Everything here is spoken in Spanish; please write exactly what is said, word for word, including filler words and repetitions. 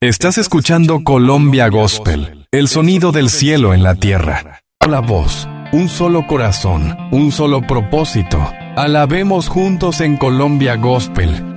Estás escuchando Colombia Gospel, el sonido del cielo en la tierra. La voz, un solo corazón, un solo propósito. Alabemos juntos en Colombia Gospel.